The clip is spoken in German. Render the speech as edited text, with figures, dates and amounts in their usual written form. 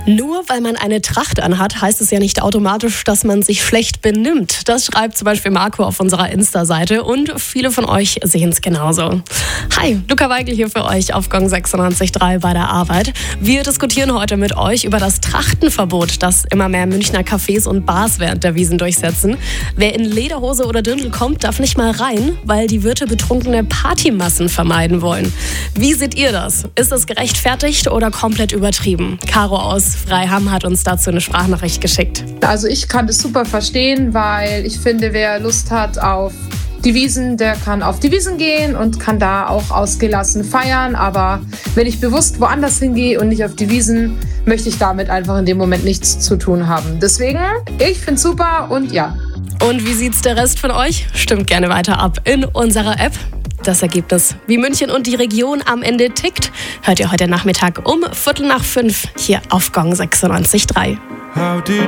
Nur weil man eine Tracht anhat, heißt es ja nicht automatisch, dass man sich schlecht benimmt. Das schreibt zum Beispiel Marco auf unserer Insta-Seite und viele von euch sehen es genauso. Hi, Luca Weigel hier für euch auf Gong 96.3 bei der Arbeit. Wir diskutieren heute mit euch über das Trachtenverbot, das immer mehr Münchner Cafés und Bars während der Wiesn durchsetzen. Wer in Lederhose oder Dirndl kommt, darf nicht mal rein, weil die Wirte betrunkene Partymassen vermeiden wollen. Wie seht ihr das? Ist das gerechtfertigt oder komplett übertrieben? Caro aus Freiham hat uns dazu eine Sprachnachricht geschickt. Also ich kann das super verstehen, weil ich finde, wer Lust hat auf die Wiesn, der kann auf die Wiesn gehen und kann da auch ausgelassen feiern. Aber wenn ich bewusst woanders hingehe und nicht auf die Wiesn, möchte ich damit einfach in dem Moment nichts zu tun haben. Deswegen, ich finde es super und ja. Und wie sieht's der Rest von euch? Stimmt gerne weiter ab in unserer App. Das Ergebnis, wie München und die Region am Ende tickt, hört ihr heute Nachmittag um 4:45 hier auf Gong 96.3. How did